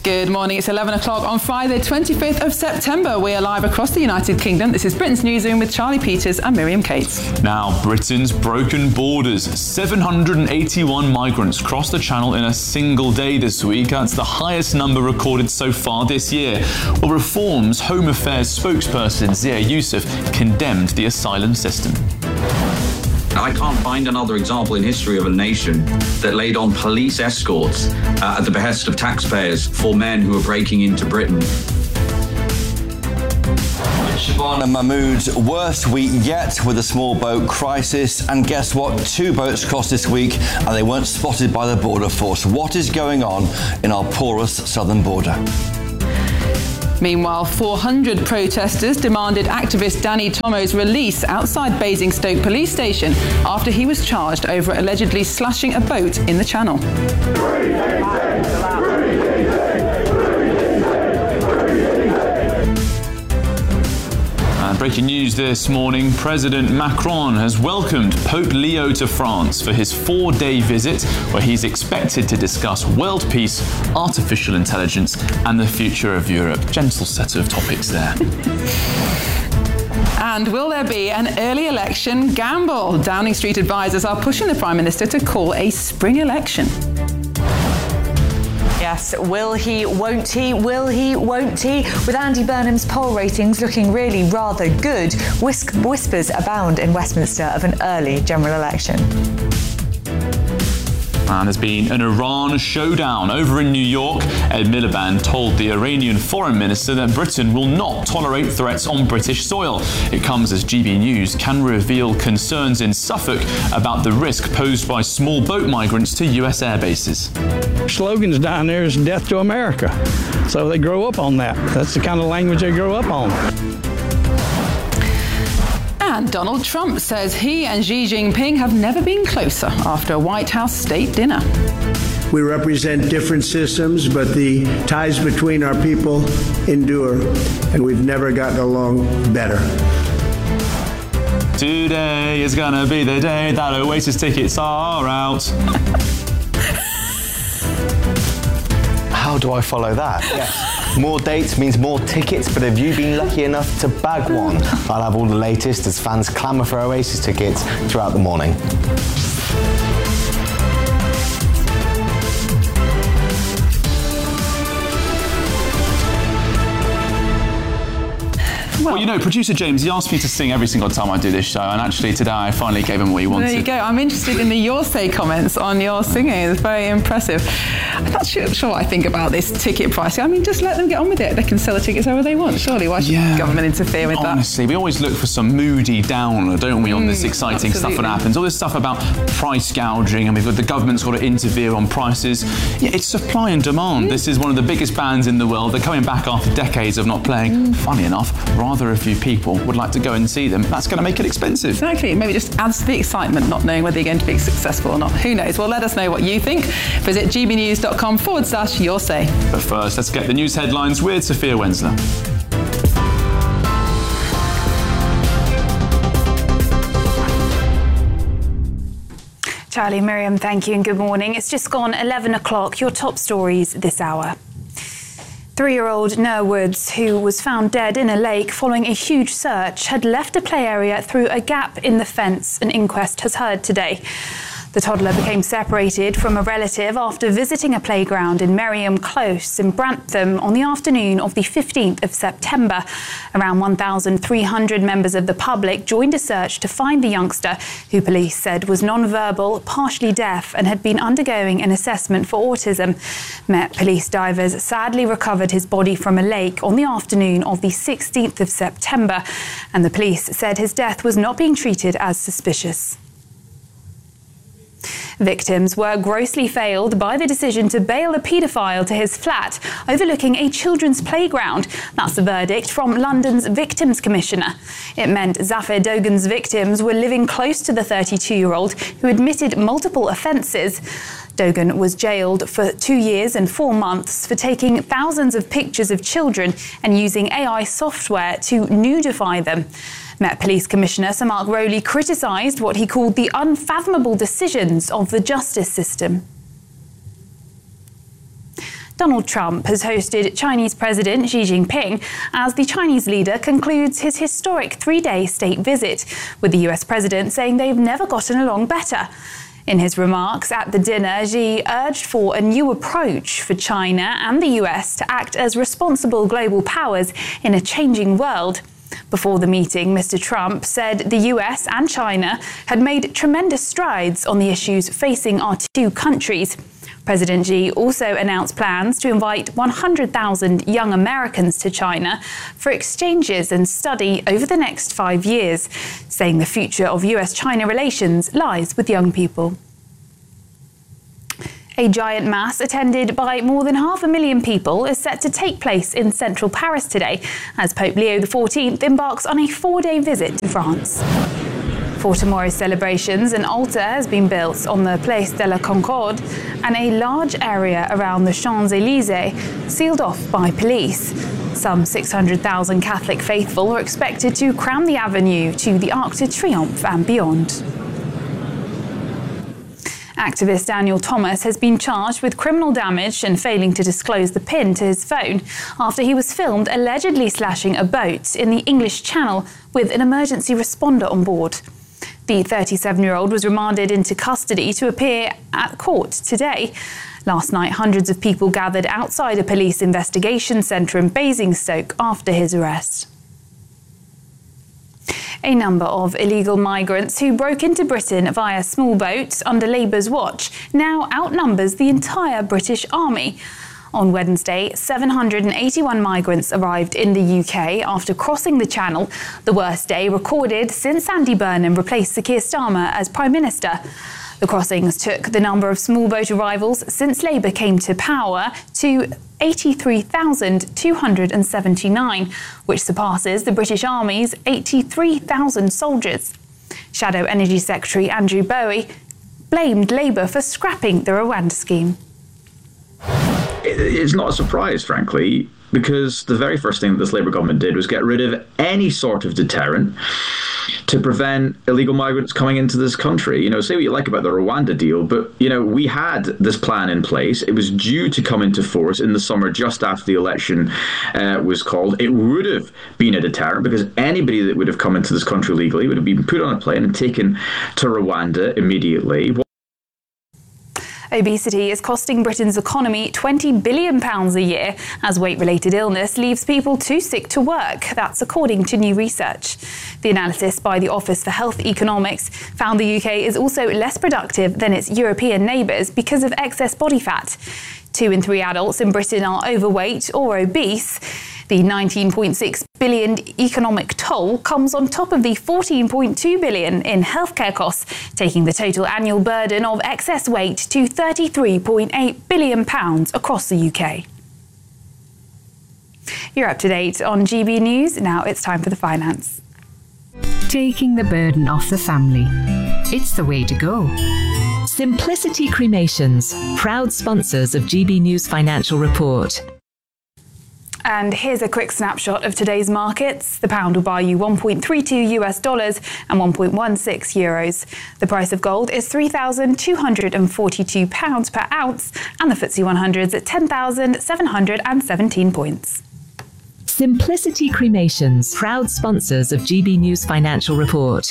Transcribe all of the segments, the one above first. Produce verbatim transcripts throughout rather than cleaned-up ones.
Good morning. It's eleven o'clock on Friday, twenty-fifth of September. We are live across the United Kingdom. This is Britain's Newsroom with Charlie Peters and Miriam Cates. Now, Britain's broken borders. seven hundred eighty-one migrants crossed the Channel in a single day this week. That's the highest number recorded so far this year. Well, Reform's Home Affairs spokesperson Zia Youssef condemned the asylum system. I can't find another example in history of a nation that laid on police escorts uh, at the behest of taxpayers for men who are breaking into Britain. Shabana Mahmood's worst week yet with a small boat crisis. And guess what? Two boats crossed this week and they weren't spotted by the border force. What is going on in our porous southern border? Meanwhile, four hundred protesters demanded activist Danny Tomo's release outside Basingstoke police station after he was charged over allegedly slashing a boat in the Channel. Breaking news this morning, President Macron has welcomed Pope Leo to France for his four-day visit, where he's expected to discuss world peace, artificial intelligence and the future of Europe. Gentle set of topics there. And will there be an early election gamble? Downing Street advisors are pushing the Prime Minister to call a spring election. Yes, will he, won't he, will he, won't he? With Andy Burnham's poll ratings looking really rather good, whisk- whispers abound in Westminster of an early general election. And there's been an Iran showdown over in New York. Ed Miliband told the Iranian foreign minister that Britain will not tolerate threats on British soil. It comes as G B News can reveal concerns in Suffolk about the risk posed by small boat migrants to U S air bases. Slogans down there is death to America. So they grow up on that. That's the kind of language they grow up on. And Donald Trump says he and Xi Jinping have never been closer after a White House state dinner. We represent different systems, but the ties between our people endure, and we've never gotten along better. Today is gonna be the day that Oasis tickets are out. How do I follow that? Yes. More dates means more tickets, but have you been lucky enough to bag one? I'll have all the latest as fans clamour for Oasis tickets throughout the morning. Well, you know, producer James, he asked me to sing every single time I do this show, and actually today I finally gave him what he wanted. There you go. I'm interested in the Your Say comments on your singing. It's very impressive. I'm not sure, sure what I think about this ticket pricing. I mean, just let them get on with it. They can sell the tickets however they want, surely. Why should yeah. the government interfere with Honestly, that? Honestly, we always look for some moody downer, don't we, on mm, this exciting absolutely. stuff that happens. All this stuff about price gouging, and we've got the government's got to interfere on prices. Yeah, it's supply and demand. Mm. This is one of the biggest bands in the world. They're coming back after decades of not playing. Mm. Funny enough, rather a few people would like to go and see them. That's going to make it expensive. Exactly. Maybe just adds to the excitement, not knowing whether you're going to be successful or not. Who knows? Well, let us know what you think. Visit gbnews.com forward slash your say. But first, let's get the news headlines with Sophia Wensler. Charlie, Miriam, thank you and good morning. It's just gone eleven o'clock. Your top stories this hour. Three-year-old Noah Woods, who was found dead in a lake following a huge search, had left a play area through a gap in the fence, an inquest has heard today. The toddler became separated from a relative after visiting a playground in Merriam Close in Brantham on the afternoon of the fifteenth of September. Around one thousand three hundred members of the public joined a search to find the youngster, who police said was non-verbal, partially deaf, and had been undergoing an assessment for autism. Met Police divers sadly recovered his body from a lake on the afternoon of the sixteenth of September, and the police said his death was not being treated as suspicious. Victims were grossly failed by the decision to bail a paedophile to his flat overlooking a children's playground. That's the verdict from London's Victims Commissioner. It meant Zafir Dogan's victims were living close to the thirty-two-year-old who admitted multiple offences. Dogan was jailed for two years and four months for taking thousands of pictures of children and using A I software to nudify them. Met Police Commissioner Sir Mark Rowley criticised what he called the unfathomable decisions of the justice system. Donald Trump has hosted Chinese President Xi Jinping as the Chinese leader concludes his historic three-day state visit, with the U S president saying they've never gotten along better. In his remarks at the dinner, Xi urged for a new approach for China and the U S to act as responsible global powers in a changing world. Before the meeting, Mister Trump said the U S and China had made tremendous strides on the issues facing our two countries. President Xi also announced plans to invite one hundred thousand young Americans to China for exchanges and study over the next five years, saying the future of U S-China relations lies with young people. A giant mass attended by more than half a million people is set to take place in central Paris today as Pope Leo the fourteenth embarks on a four-day visit to France. For tomorrow's celebrations, an altar has been built on the Place de la Concorde and a large area around the Champs-Élysées sealed off by police. Some six hundred thousand Catholic faithful are expected to cram the avenue to the Arc de Triomphe and beyond. Activist Daniel Thomas has been charged with criminal damage and failing to disclose the PIN to his phone after he was filmed allegedly slashing a boat in the English Channel with an emergency responder on board. The thirty-seven-year-old was remanded into custody to appear at court today. Last night, hundreds of people gathered outside a police investigation centre in Basingstoke after his arrest. A number of illegal migrants who broke into Britain via small boats under Labour's watch now outnumbers the entire British Army. On Wednesday, seven hundred eighty-one migrants arrived in the U K after crossing the Channel, the worst day recorded since Andy Burnham replaced Sir Keir Starmer as Prime Minister. The crossings took the number of small boat arrivals since Labour came to power to eighty-three thousand two hundred seventy-nine, which surpasses the British Army's eighty-three thousand soldiers. Shadow Energy Secretary Andrew Bowie blamed Labour for scrapping the Rwanda scheme. It's not a surprise, frankly, because the very first thing that this Labour government did was get rid of any sort of deterrent to prevent illegal migrants coming into this country. You know, say what you like about the Rwanda deal, but, you know, we had this plan in place. It was due to come into force in the summer just after the election uh, was called. It would have been a deterrent because anybody that would have come into this country legally would have been put on a plane and taken to Rwanda immediately. Obesity is costing Britain's economy twenty billion pounds a year as weight-related illness leaves people too sick to work. That's according to new research. The analysis by the Office for Health Economics found the U K is also less productive than its European neighbours because of excess body fat. Two in three adults in Britain are overweight or obese. The nineteen point six billion economic toll comes on top of the fourteen point two billion in healthcare costs, taking the total annual burden of excess weight to thirty-three point eight billion pounds across the U K. You're up to date on G B News. Now it's time for the finance. Taking the burden off the family. It's the way to go. Simplicity Cremations, proud sponsors of G B News Financial Report. And here's a quick snapshot of today's markets. The pound will buy you one point three two US dollars and one point one six euros. The price of gold is three thousand two hundred forty-two pounds per ounce, and the F T S E one hundred's at ten thousand seven hundred seventeen points. Simplicity Cremations, proud sponsors of G B News Financial Report.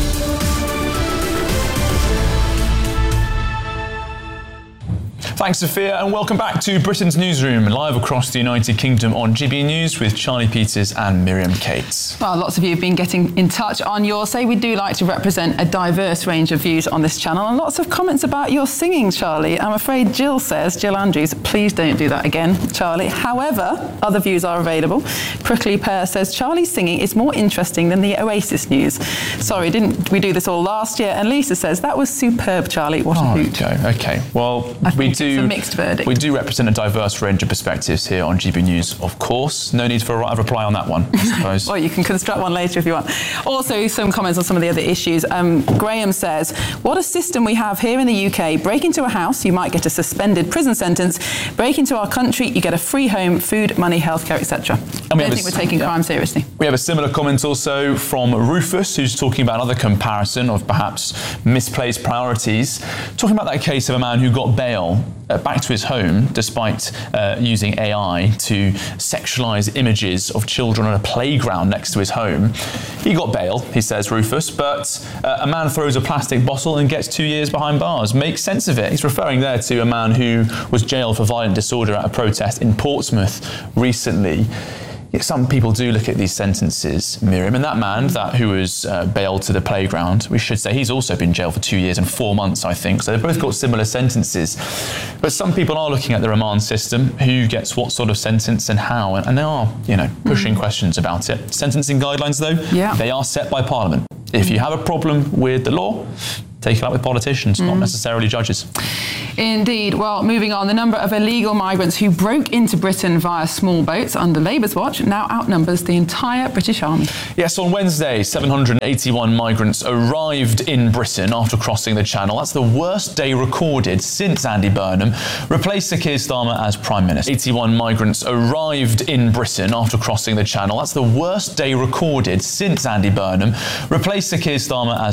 Thanks, Sophia, and welcome back to Britain's Newsroom, live across the United Kingdom on G B News with Charlie Peters and Miriam Cates. Well, lots of you have been getting in touch on your say. We do like to represent a diverse range of views on this channel, and lots of comments about your singing, Charlie. I'm afraid Jill says, Jill Andrews, please don't do that again, Charlie. However, other views are available. Prickly Pear says, Charlie's singing is more interesting than the Oasis news. Sorry, didn't we do this all last year? And Lisa says, that was superb, Charlie. What a oh, hoot. Okay, okay. Well, I we think do. It's a mixed verdict. We do represent a diverse range of perspectives here on G B News, of course. No need for a right of reply on that one, I suppose. Well, you can construct one later if you want. Also, some comments on some of the other issues. Um, Graham says, what a system we have here in the U K. Break into a house, you might get a suspended prison sentence. Break into our country, you get a free home, food, money, healthcare, et cetera. I don't think we're taking yeah. crime seriously. We have a similar comment also from Rufus, who's talking about another comparison of perhaps misplaced priorities. Talking about that case of a man who got bail uh, back to his home despite uh, using A I to sexualise images of children on a playground next to his home. He got bail, he says, Rufus, but uh, a man throws a plastic bottle and gets two years behind bars. Make sense of it. He's referring there to a man who was jailed for violent disorder at a protest in Portsmouth recently. Some people do look at these sentences, Miriam, and that man that who was uh, bailed to the playground, we should say he's also been jailed for two years and four months, I think. So they've both got similar sentences. But some people are looking at the remand system, who gets what sort of sentence and how, and, and they are, you know, pushing mm. questions about it. Sentencing guidelines, though, yeah. they are set by Parliament. If you have a problem with the law, take it out with politicians, mm. not necessarily judges. Indeed. Well, moving on, the number of illegal migrants who broke into Britain via small boats under Labour's watch now outnumbers the entire British Army. Yes, on Wednesday, seven hundred eighty-one migrants arrived in Britain after crossing the Channel. That's the worst day recorded since Andy Burnham replaced Sir Keir Starmer as Prime Minister. eighty-one migrants arrived in Britain after crossing the Channel. That's the worst day recorded since Andy Burnham replaced Sir Keir Starmer as